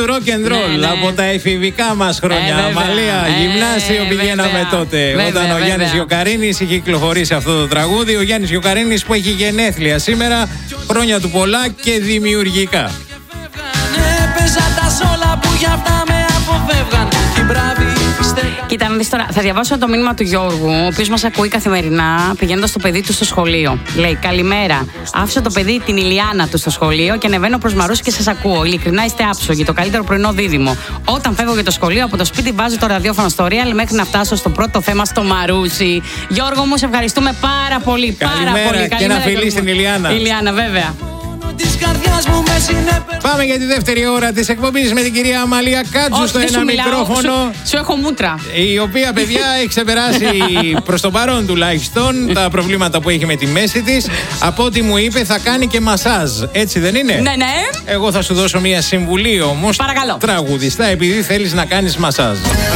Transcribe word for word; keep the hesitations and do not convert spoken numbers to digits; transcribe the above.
Rock and roll, ναι, ναι. Από τα εφηβικά μας χρόνια. Ε, Αμαλία, ε, γυμνάσιο ε, πηγαίναμε βέβαια. τότε. Βέβαια, όταν βέβαια. ο Γιάννης Γιοκαρίνης είχε κυκλοφορήσει αυτό το τραγούδι. Ο Γιάννης Γιοκαρίνης που έχει γενέθλια σήμερα. Χρόνια του πολλά και δημιουργικά. Κοίτα, να δεις τώρα, θα διαβάσω το μήνυμα του Γιώργου, ο οποίος μας ακούει καθημερινά πηγαίνοντας το παιδί του στο σχολείο. Λέει: καλημέρα. Άφησα το παιδί την Ηλιάνα του στο σχολείο και ανεβαίνω προς Μαρούσι και σας ακούω. Ειλικρινά είστε άψογοι, το καλύτερο πρωινό δίδυμο. Όταν φεύγω για το σχολείο, από το σπίτι βάζω το ραδιόφωνο στο Real μέχρι να φτάσω στο πρώτο θέμα στο Μαρούσι. Γιώργο μου, σε ευχαριστούμε πάρα πολύ. Καλημέρα, πάρα πολύ. Και καλημέρα, ένα φιλί στην Ηλιάνα. Ηλιάνα, βέβαια. Πάμε για τη δεύτερη ώρα της εκπομπής με την κυρία Αμαλία Κάτζου. Όχι, στο ένα μιλάω, μικρόφωνο. Σου, σου έχω μούτρα. Η οποία, παιδιά, έχει ξεπεράσει προς το παρόν τουλάχιστον τα προβλήματα που έχει με τη μέση της. Από ό,τι μου είπε, θα κάνει και μασάζ. Έτσι δεν είναι? Ναι, ναι. Εγώ θα σου δώσω μια συμβουλή όμως. Παρακαλώ. Τραγουδιστά, επειδή θέλεις να κάνεις μασάζ.